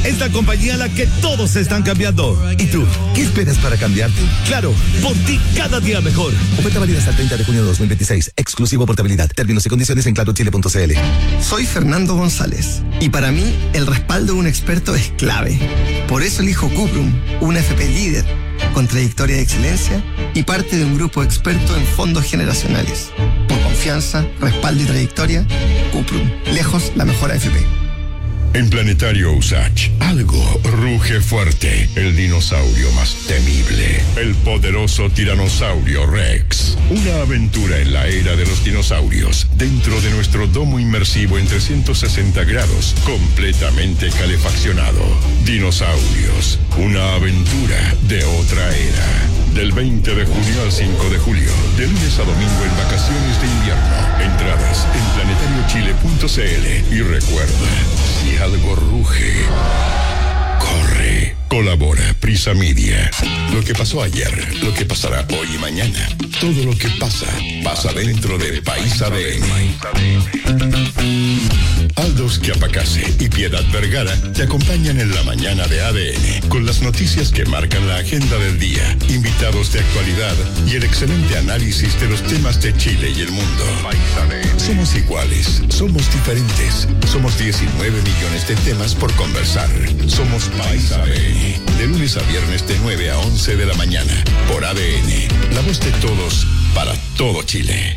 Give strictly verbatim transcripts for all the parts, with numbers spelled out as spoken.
es la compañía a la que todos están cambiando. ¿Y tú, qué esperas para cambiarte? Claro, por ti cada día mejor. Oferta válida hasta el treinta de junio de dos mil veintiséis. Exclusivo portabilidad. Términos y condiciones en claro chile punto c l. Soy Fernando González y para mí el respaldo de un experto es clave. Por eso elijo Cuprum, una F P líder, con trayectoria de excelencia y parte de un grupo experto en fondos generacionales. Por confianza, respaldo y trayectoria, Cuprum, lejos la mejor A F P. En Planetario Usach, algo ruge fuerte. El dinosaurio más temible. El poderoso tiranosaurio Rex. Una aventura en la era de los dinosaurios. Dentro de nuestro domo inmersivo en trescientos sesenta grados. Completamente calefaccionado. Dinosaurios. Una aventura de otra era. Del veinte de junio al cinco de julio. De lunes a domingo en vacaciones de invierno. Entradas en planetario chile punto c l. Y recuerda, si algo ruge, corre. Colabora Prisa Media. Lo que pasó ayer, lo que pasará hoy y mañana. Todo lo que pasa, pasa dentro de País A D N. Aldous Chiapacase y Piedad Vergara te acompañan en la mañana de A D N con las noticias que marcan la agenda del día, invitados de actualidad y el excelente análisis de los temas de Chile y el mundo. Somos iguales, somos diferentes, somos diecinueve millones de temas por conversar. Somos País A D N, de lunes a viernes de nueve a once de la mañana por A D N, la voz de todos para todo Chile.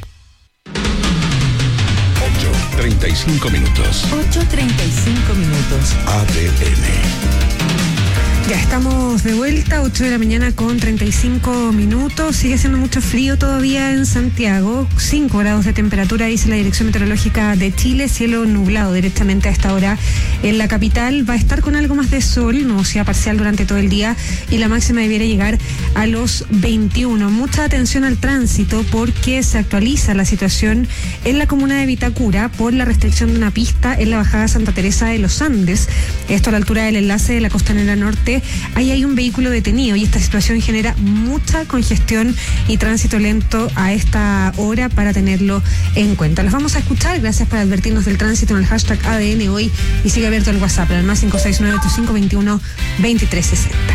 treinta y cinco minutos. ocho treinta y cinco minutos. A D N. Ya estamos de vuelta, ocho de la mañana con treinta y cinco minutos. Sigue haciendo mucho frío todavía en Santiago. cinco grados de temperatura, dice la Dirección Meteorológica de Chile. Cielo nublado directamente a esta hora en la capital. Va a estar con algo más de sol, nubosidad parcial durante todo el día. Y la máxima debiera llegar a los veintiuno. Mucha atención al tránsito porque se actualiza la situación en la comuna de Vitacura por la restricción de una pista en la bajada Santa Teresa de los Andes. Esto a la altura del enlace de la Costanera Norte. Ahí hay un vehículo detenido y esta situación genera mucha congestión y tránsito lento a esta hora para tenerlo en cuenta. Los vamos a escuchar, gracias por advertirnos del tránsito en el hashtag A D N hoy y sigue abierto el WhatsApp, al más cinco seis nueve ocho cinco dos uno dos tres seis cero.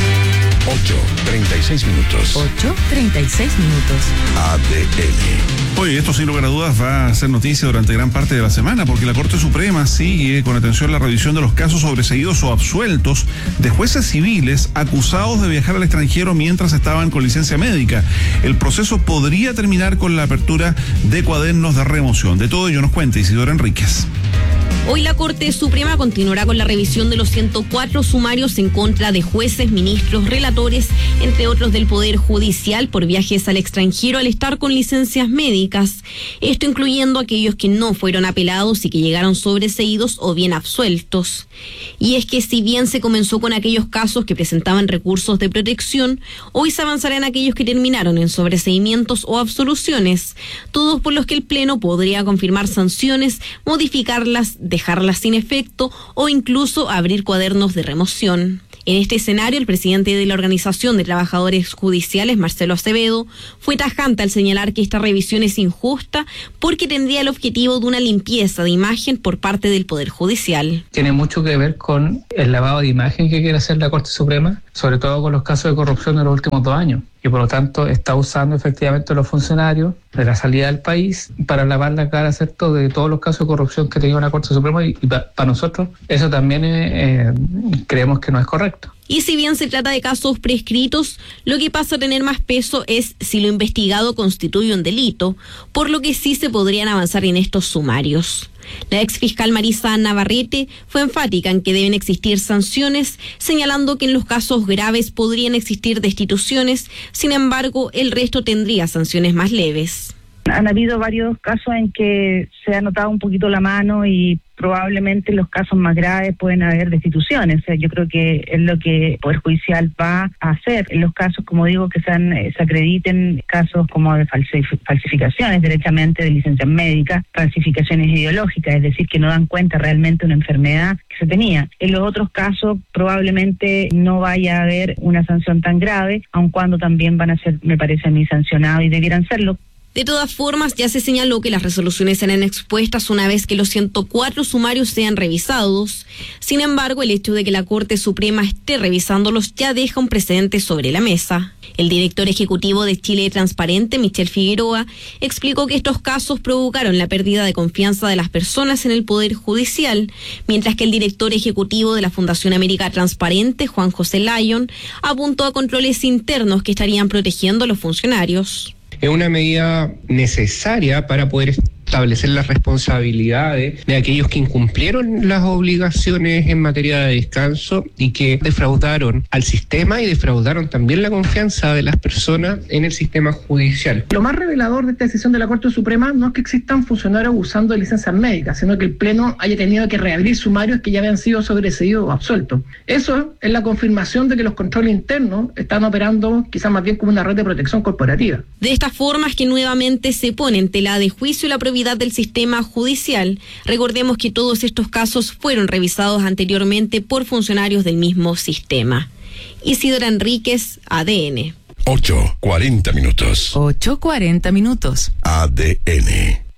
ocho treinta y seis minutos. ocho treinta y seis minutos. A D N. Oye, esto sin lugar a dudas va a ser noticia durante gran parte de la semana porque la Corte Suprema sigue con atención la revisión de los casos sobreseídos o absueltos de jueces civiles acusados de viajar al extranjero mientras estaban con licencia médica. El proceso podría terminar con la apertura de cuadernos de remoción. De todo ello nos cuenta Isidora Enríquez. Hoy la Corte Suprema continuará con la revisión de los ciento cuatro sumarios en contra de jueces, ministros, relatores, entre otros del Poder Judicial, por viajes al extranjero al estar con licencias médicas. Esto incluyendo aquellos que no fueron apelados y que llegaron sobreseídos o bien absueltos. Y es que si bien se comenzó con aquellos casos que presentaban recursos de protección, hoy se avanzará en aquellos que terminaron en sobreseimientos o absoluciones, todos por los que el Pleno podría confirmar sanciones, modificarlas, dejarlas sin efecto o incluso abrir cuadernos de remoción. En este escenario, el presidente de la Organización de Trabajadores Judiciales, Marcelo Acevedo, fue tajante al señalar que esta revisión es injusta porque tendría el objetivo de una limpieza de imagen por parte del Poder Judicial. Tiene mucho que ver con el lavado de imagen que quiere hacer la Corte Suprema, sobre todo con los casos de corrupción de los últimos dos años. Y por lo tanto está usando efectivamente los funcionarios de la salida del país para lavar la cara, ¿cierto?, de todos los casos de corrupción que ha tenido la Corte Suprema y, y para pa nosotros eso también eh, eh, creemos que no es correcto. Y si bien se trata de casos prescritos, lo que pasa a tener más peso es si lo investigado constituye un delito, por lo que sí se podrían avanzar en estos sumarios. La exfiscal Marisa Navarrete fue enfática en que deben existir sanciones, señalando que en los casos graves podrían existir destituciones, sin embargo, el resto tendría sanciones más leves. Han habido varios casos en que se ha notado un poquito la mano y probablemente en los casos más graves pueden haber destituciones. O sea, yo creo que es lo que el Poder Judicial va a hacer. En los casos, como digo, que sean, se acrediten casos como de falsificaciones directamente de licencias médicas, falsificaciones ideológicas, es decir, que no dan cuenta realmente de una enfermedad que se tenía. En los otros casos probablemente no vaya a haber una sanción tan grave, aun cuando también van a ser, me parece a mí, sancionados y debieran serlo. De todas formas, ya se señaló que las resoluciones serán expuestas una vez que los ciento cuatro sumarios sean revisados. Sin embargo, el hecho de que la Corte Suprema esté revisándolos ya deja un precedente sobre la mesa. El director ejecutivo de Chile Transparente, Michel Figueroa, explicó que estos casos provocaron la pérdida de confianza de las personas en el Poder Judicial, mientras que el director ejecutivo de la Fundación América Transparente, Juan José Lyon, apuntó a controles internos que estarían protegiendo a los funcionarios. Es una medida necesaria para poder establecer las responsabilidades de aquellos que incumplieron las obligaciones en materia de descanso y que defraudaron al sistema y defraudaron también la confianza de las personas en el sistema judicial. Lo más revelador de esta decisión de la Corte Suprema no es que existan funcionarios abusando de licencias médicas, sino que el Pleno haya tenido que reabrir sumarios que ya habían sido sobreseídos o absueltos. Eso es la confirmación de que los controles internos están operando quizás más bien como una red de protección corporativa. De esta forma es que nuevamente se pone en tela de juicio la probidad del sistema judicial. Recordemos que todos estos casos fueron revisados anteriormente por funcionarios del mismo sistema. Isidora Enríquez, A D N. ocho cuarenta minutos. ocho cuarenta minutos. A D N.